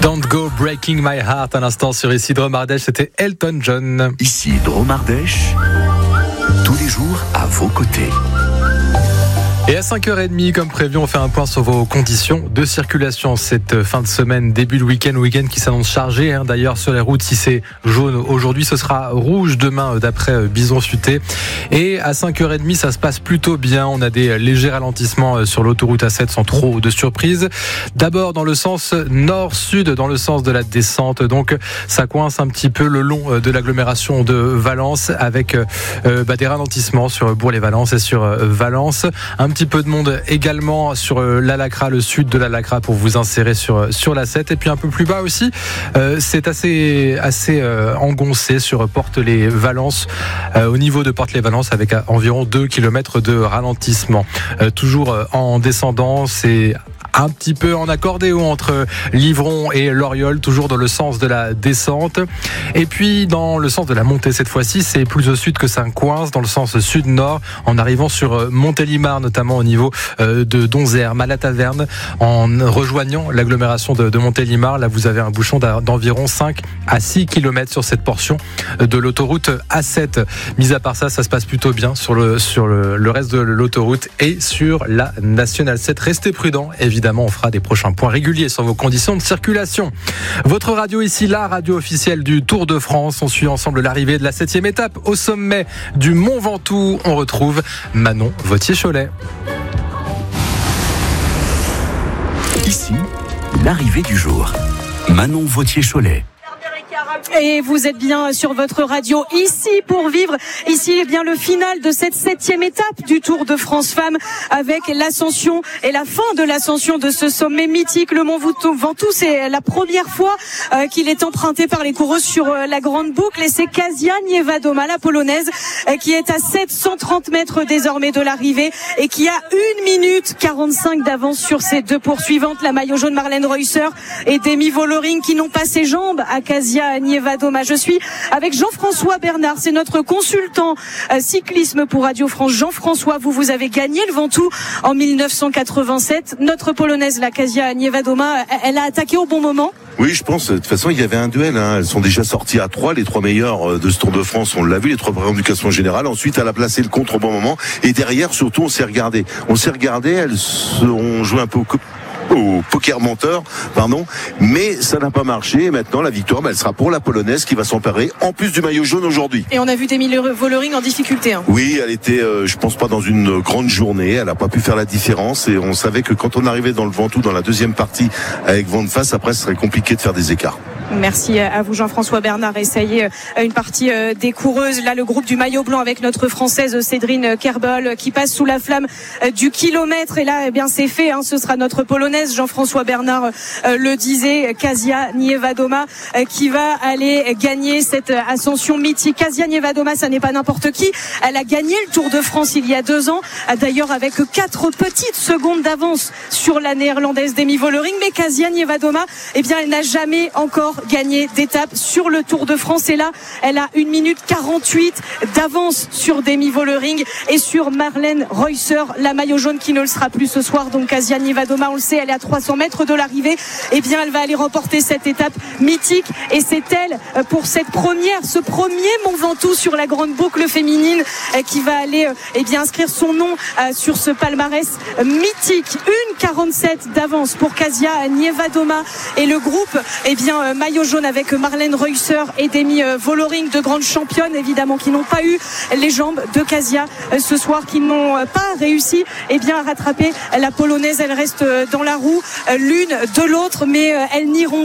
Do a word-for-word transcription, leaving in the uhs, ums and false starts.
Don't Go Breaking My Heart, à l'instant sur Ici Drôme Ardèche, c'était Elton John. Ici Drôme Ardèche, tous les jours à vos côtés. Et à cinq heures trente, comme prévu, on fait un point sur vos conditions de circulation cette fin de semaine, début de week-end, week-end qui s'annonce chargé. Hein. D'ailleurs, sur les routes, si c'est jaune aujourd'hui, ce sera rouge demain, d'après Bison Futé. Et à cinq heures trente, ça se passe plutôt bien. On a des légers ralentissements sur l'autoroute A sept sans trop de surprises. D'abord, dans le sens nord-sud, dans le sens de la descente. Donc, ça coince un petit peu le long de l'agglomération de Valence avec euh, bah, des ralentissements sur Bourg-les-Valences et sur euh, Valence. Un petit peu de monde également sur l'Alacra, le sud de l'Alacra, pour vous insérer sur sur l'A sept. Et puis un peu plus bas aussi, euh, c'est assez assez euh, engoncé sur Portes-les-Valences, euh, au niveau de Portes-les-Valences, avec environ deux kilomètres de ralentissement. Euh, toujours en descendant, c'est un petit peu en accordéon entre Livron et Loriol, toujours dans le sens de la descente. Et puis dans le sens de la montée, cette fois-ci, c'est plus au sud que ça coince, dans le sens sud-nord, en arrivant sur Montélimar, notamment au niveau de Donzère, Malataverne, en rejoignant l'agglomération de, de Montélimar. Là, vous avez un bouchon d'environ cinq à six kilomètres sur cette portion de l'autoroute A sept. Mis à part ça, ça se passe plutôt bien sur le, sur le, le reste de l'autoroute et sur la Nationale sept. Restez prudents, évidemment. Évidemment, on fera des prochains points réguliers sur vos conditions de circulation. Votre radio ici, la radio officielle du Tour de France. On suit ensemble l'arrivée de la septième étape au sommet du Mont Ventoux. On retrouve Manon Vauthier-Cholet. Ici, l'arrivée du jour. Manon Vauthier-Cholet. Et vous êtes bien sur votre radio ici pour vivre ici eh bien le final de cette septième étape du Tour de France Femmes, avec l'ascension et la fin de l'ascension de ce sommet mythique, le Mont Ventoux. C'est la première fois euh, qu'il est emprunté par les coureuses sur euh, la grande boucle, et c'est Kasia Niewiadoma, la polonaise, euh, qui est à sept cent trente mètres désormais de l'arrivée et qui a une minute quarante-cinq d'avance sur ses deux poursuivantes, la maillot jaune Marlène Reusser et Demi Vollering, qui n'ont pas ses jambes à Kasia Niewiadoma. Je suis avec Jean-François Bernard, c'est notre consultant euh, cyclisme pour Radio France. Jean-François, vous, vous avez gagné le Ventoux en mille neuf cent quatre-vingt-sept. Notre polonaise, la Kasia Niewiadoma, elle a attaqué au bon moment? Oui, je pense. De toute façon, il y avait un duel. Hein. Elles sont déjà sorties à trois, les trois meilleures de ce Tour de France. On l'a vu, les trois premières du classement général. Ensuite, elle a placé le contre au bon moment. Et derrière, surtout, on s'est regardé. On s'est regardé. Elles ont joué un peu au au poker menteur, pardon, mais ça n'a pas marché. Et maintenant, la victoire, bah, elle sera pour la polonaise qui va s'emparer en plus du maillot jaune aujourd'hui. Et on a vu Demi Vollering en difficulté. Hein. Oui, elle était, euh, je pense pas dans une grande journée. Elle n'a pas pu faire la différence. Et on savait que quand on arrivait dans le Ventoux, dans la deuxième partie, avec vent de face, après, ce serait compliqué de faire des écarts. Merci à vous, Jean-François Bernard. Et ça y est, une partie des coureuses. Là, le groupe du maillot blanc avec notre française Cédrine Kerbol qui passe sous la flamme du kilomètre. Et là, eh bien, c'est fait. Hein. Ce sera notre polonaise, Jean-François Bernard euh, le disait, Kasia Niewiadoma, euh, qui va aller gagner cette ascension mythique. Kasia Niewiadoma, ça n'est pas n'importe qui. Elle a gagné le Tour de France il y a deux ans. D'ailleurs, avec quatre petites secondes d'avance sur la néerlandaise Demi Vollering. Mais Kasia Niewiadoma, eh bien, elle n'a jamais encore gagné d'étape sur le Tour de France, et là elle a une minute quarante-huit d'avance sur Demi Vollering et sur Marlène Reusser, la maillot jaune qui ne le sera plus ce soir. Donc Kasia Niewiadoma, on le sait, elle est à trois cents mètres de l'arrivée. Et eh bien elle va aller remporter cette étape mythique, et c'est elle pour cette première ce premier Mont Ventoux sur la grande boucle féminine qui va aller eh bien inscrire son nom sur ce palmarès mythique. Une quarante-sept d'avance pour Kasia Niewiadoma et le groupe eh bien maillot jaune avec Marlène Reusser et Demi Vollering, de grandes championnes évidemment, qui n'ont pas eu les jambes de Kasia ce soir, qui n'ont pas réussi eh bien, à rattraper la polonaise. Elle reste dans la roue l'une de l'autre, mais elles n'iront